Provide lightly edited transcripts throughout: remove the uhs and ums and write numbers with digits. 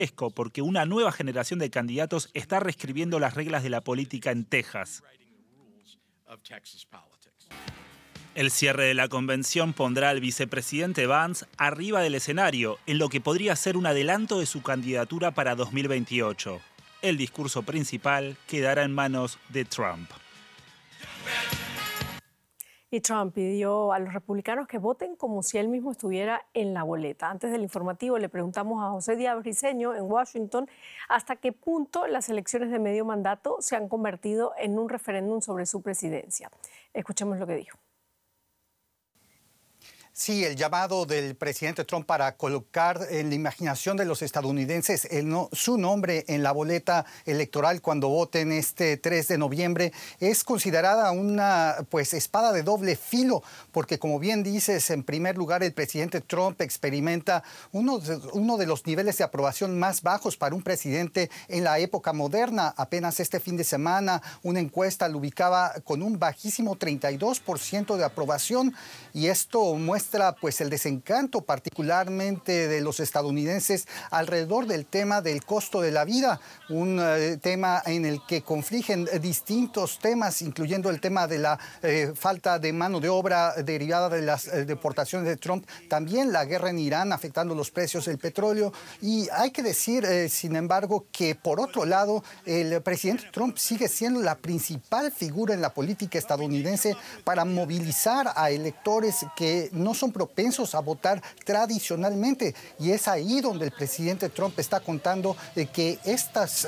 porque una nueva generación de candidatos está reescribiendo las reglas de la política en Texas. El cierre de la convención pondrá al vicepresidente Vance arriba del escenario, en lo que podría ser un adelanto de su candidatura para 2028. El discurso principal quedará en manos de Trump. Y Trump pidió a los republicanos que voten como si él mismo estuviera en la boleta. Antes del informativo le preguntamos a José Díaz Briceño en Washington hasta qué punto las elecciones de medio mandato se han convertido en un referéndum sobre su presidencia. Escuchemos lo que dijo. Sí, el llamado del presidente Trump para colocar en la imaginación de los estadounidenses su nombre en la boleta electoral cuando voten este 3 de noviembre es considerada una espada de doble filo, porque como bien dices, en primer lugar el presidente Trump experimenta uno de los niveles de aprobación más bajos para un presidente en la época moderna. Apenas este fin de semana una encuesta lo ubicaba con un bajísimo 32% de aprobación, y esto muestra el desencanto particularmente de los estadounidenses alrededor del tema del costo de la vida, un tema en el que confligen distintos temas, incluyendo el tema de la falta de mano de obra derivada de las deportaciones de Trump, también la guerra en Irán afectando los precios del petróleo. Y hay que decir, sin embargo, que por otro lado el presidente Trump sigue siendo la principal figura en la política estadounidense para movilizar a electores que no son propensos a votar tradicionalmente, y es ahí donde el presidente Trump está contando que estas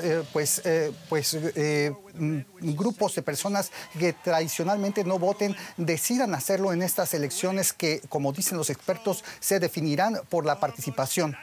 grupos de personas que tradicionalmente no voten decidan hacerlo en estas elecciones que, como dicen los expertos, se definirán por la participación.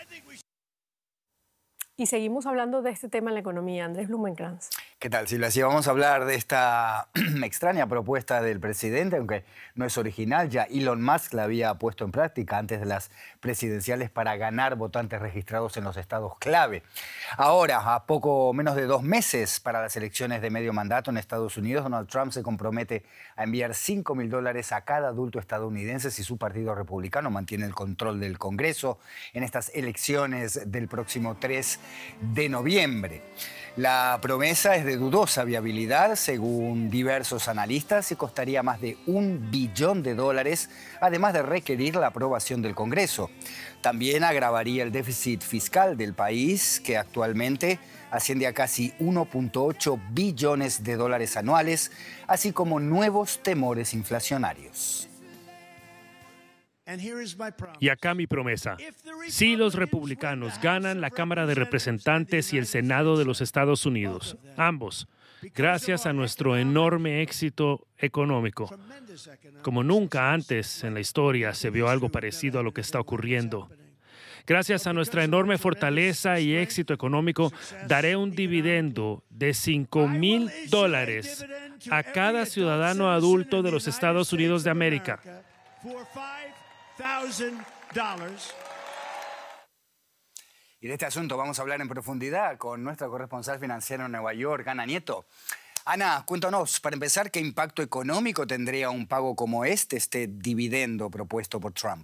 Y seguimos hablando de este tema en la economía. Andrés Blumenkrantz. ¿Qué tal, Silvia? Sí, vamos a hablar de esta extraña propuesta del presidente, aunque no es original. Ya Elon Musk la había puesto en práctica antes de las presidenciales para ganar votantes registrados en los estados clave. Ahora, a poco menos de 2 meses para las elecciones de medio mandato en Estados Unidos, Donald Trump se compromete a enviar $5.000 a cada adulto estadounidense si su partido republicano mantiene el control del Congreso en estas elecciones del próximo 3 de noviembre. La promesa es de dudosa viabilidad, según diversos analistas, y costaría más de $1 billón, además de requerir la aprobación del Congreso. También agravaría el déficit fiscal del país, que actualmente asciende a casi $1.8 billones anuales, así como nuevos temores inflacionarios. Y acá mi promesa. Si los republicanos ganan la Cámara de Representantes y el Senado de los Estados Unidos, ambos, gracias a nuestro enorme éxito económico, como nunca antes en la historia se vio algo parecido a lo que está ocurriendo. Gracias a nuestra enorme fortaleza y éxito económico, daré un dividendo de $5.000 a cada ciudadano adulto de los Estados Unidos de América. Y de este asunto vamos a hablar en profundidad con nuestra corresponsal financiera en Nueva York, Ana Nieto. Ana, cuéntanos, para empezar, ¿qué impacto económico tendría un pago como este dividendo propuesto por Trump?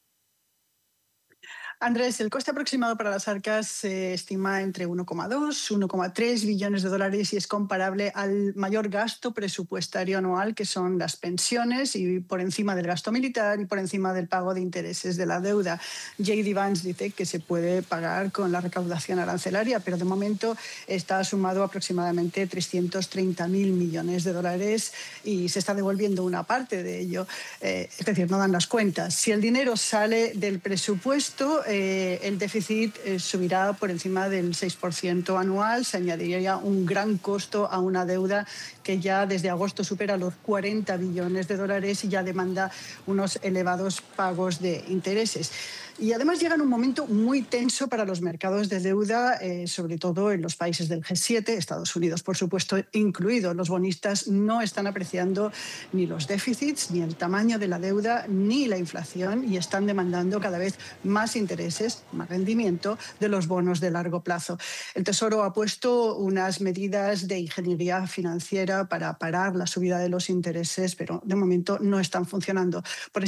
Andrés, el coste aproximado para las arcas se estima entre 1,2 y 1,3 billones de dólares y es comparable al mayor gasto presupuestario anual, que son las pensiones, y por encima del gasto militar y por encima del pago de intereses de la deuda. J.D. Vance dice que se puede pagar con la recaudación arancelaria, pero de momento está sumado aproximadamente 330.000 millones de dólares y se está devolviendo una parte de ello. Es decir, no dan las cuentas. Si el dinero sale del presupuesto, el déficit subirá por encima del 6% anual, se añadiría un gran costo a una deuda que ya desde agosto supera los 40 billones de dólares y ya demanda unos elevados pagos de intereses. Y además llega en un momento muy tenso para los mercados de deuda, sobre todo en los países del G7, Estados Unidos, por supuesto, incluido. Los bonistas no están apreciando ni los déficits, ni el tamaño de la deuda, ni la inflación, y están demandando cada vez más intereses, más rendimiento de los bonos de largo plazo. El Tesoro ha puesto unas medidas de ingeniería financiera para parar la subida de los intereses, pero de momento no están funcionando. Por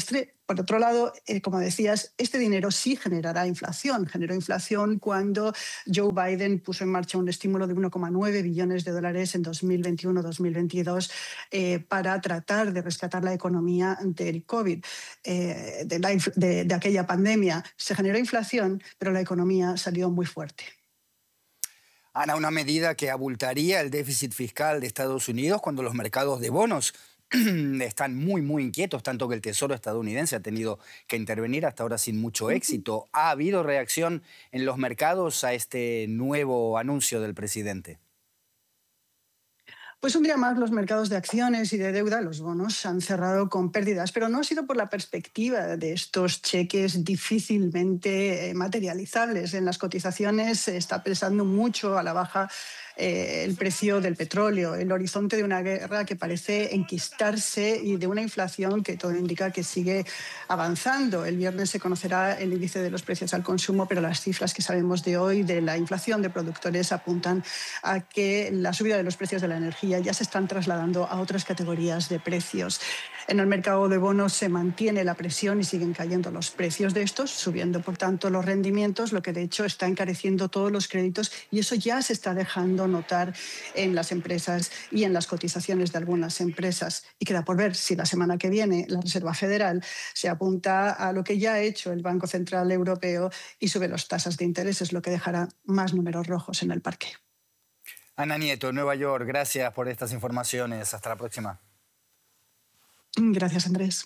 Por otro lado, como decías, este dinero sí generará inflación. Generó inflación cuando Joe Biden puso en marcha un estímulo de 1,9 billones de dólares en 2021-2022 para tratar de rescatar la economía del COVID, de aquella pandemia. Se generó inflación, pero la economía salió muy fuerte. Ana, una medida que abultaría el déficit fiscal de Estados Unidos cuando los mercados de bonos están muy, muy inquietos, tanto que el Tesoro estadounidense ha tenido que intervenir hasta ahora sin mucho éxito. ¿Ha habido reacción en los mercados a este nuevo anuncio del presidente? Pues un día más los mercados de acciones y de deuda, los bonos, han cerrado con pérdidas, pero no ha sido por la perspectiva de estos cheques difícilmente materializables. En las cotizaciones se está pesando mucho a la baja el precio del petróleo, el horizonte de una guerra que parece enquistarse y de una inflación que todo indica que sigue avanzando. El viernes se conocerá el índice de los precios al consumo, pero las cifras que sabemos de hoy de la inflación de productores apuntan a que la subida de los precios de la energía ya se están trasladando a otras categorías de precios. En el mercado de bonos se mantiene la presión y siguen cayendo los precios de estos, subiendo por tanto los rendimientos, lo que de hecho está encareciendo todos los créditos, y eso ya se está dejando notar en las empresas y en las cotizaciones de algunas empresas. Y queda por ver si la semana que viene la Reserva Federal se apunta a lo que ya ha hecho el Banco Central Europeo y sube las tasas de intereses, lo que dejará más números rojos en el parque. Ana Nieto, Nueva York, gracias por estas informaciones. Hasta la próxima. Gracias, Andrés.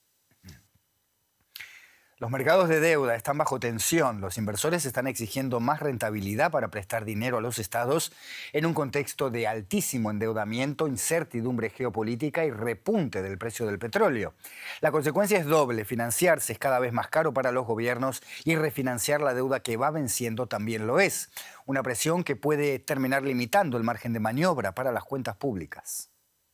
Los mercados de deuda están bajo tensión. Los inversores están exigiendo más rentabilidad para prestar dinero a los estados en un contexto de altísimo endeudamiento, incertidumbre geopolítica y repunte del precio del petróleo. La consecuencia es doble. Financiarse es cada vez más caro para los gobiernos y refinanciar la deuda que va venciendo también lo es. Una presión que puede terminar limitando el margen de maniobra para las cuentas públicas.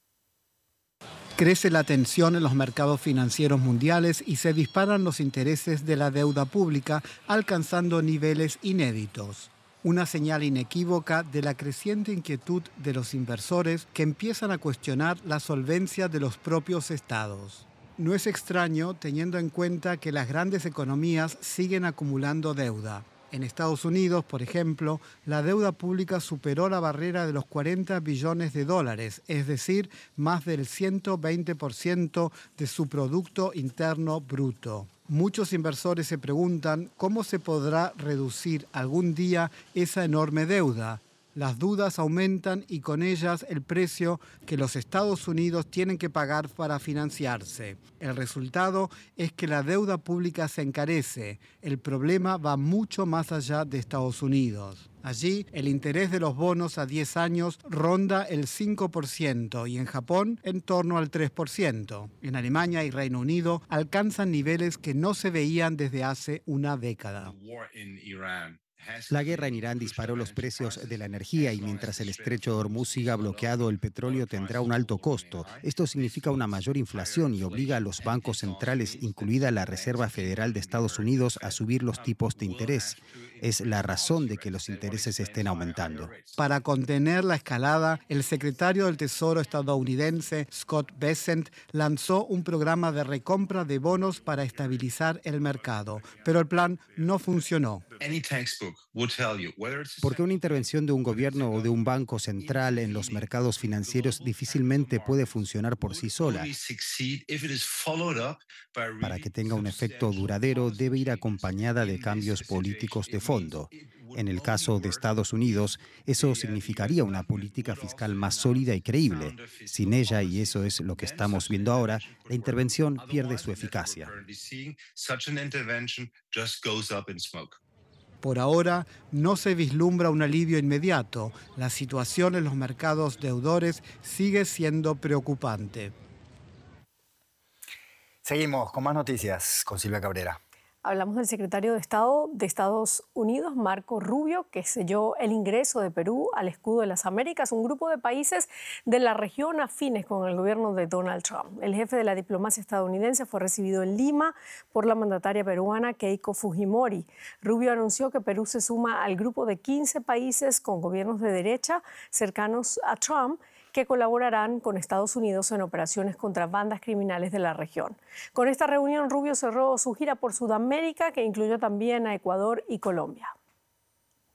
Crece la tensión en los mercados financieros mundiales y se disparan los intereses de la deuda pública, alcanzando niveles inéditos. Una señal inequívoca de la creciente inquietud de los inversores que empiezan a cuestionar la solvencia de los propios estados. No es extraño teniendo en cuenta que las grandes economías siguen acumulando deuda. En Estados Unidos, por ejemplo, la deuda pública superó la barrera de los 40 billones de dólares, es decir, más del 120% de su Producto Interno Bruto. Muchos inversores se preguntan cómo se podrá reducir algún día esa enorme deuda. Las dudas aumentan y con ellas el precio que los Estados Unidos tienen que pagar para financiarse. El resultado es que la deuda pública se encarece. El problema va mucho más allá de Estados Unidos. Allí, el interés de los bonos a 10 años ronda el 5% y en Japón en torno al 3%. En Alemania y Reino Unido alcanzan niveles que no se veían desde hace una década. La guerra en Irán disparó los precios de la energía y mientras el estrecho de Hormuz siga bloqueado, el petróleo tendrá un alto costo. Esto significa una mayor inflación y obliga a los bancos centrales, incluida la Reserva Federal de Estados Unidos, a subir los tipos de interés. Es la razón de que los intereses estén aumentando. Para contener la escalada, el secretario del Tesoro estadounidense, Scott Bessent, lanzó un programa de recompra de bonos para estabilizar el mercado, pero el plan no funcionó. Porque una intervención de un gobierno o de un banco central en los mercados financieros difícilmente puede funcionar por sí sola. Para que tenga un efecto duradero, debe ir acompañada de cambios políticos de fondo. En el caso de Estados Unidos, eso significaría una política fiscal más sólida y creíble. Sin ella, y eso es lo que estamos viendo ahora, la intervención pierde su eficacia. Por ahora, no se vislumbra un alivio inmediato. La situación en los mercados deudores sigue siendo preocupante. Seguimos con más noticias con Silvia Cabrera. Hablamos del secretario de Estado de Estados Unidos, Marco Rubio, que selló el ingreso de Perú al escudo de las Américas, un grupo de países de la región afines con el gobierno de Donald Trump. El jefe de la diplomacia estadounidense fue recibido en Lima por la mandataria peruana Keiko Fujimori. Rubio anunció que Perú se suma al grupo de 15 países con gobiernos de derecha cercanos a Trump que colaborarán con Estados Unidos en operaciones contra bandas criminales de la región. Con esta reunión, Rubio cerró su gira por Sudamérica, que incluyó también a Ecuador y Colombia.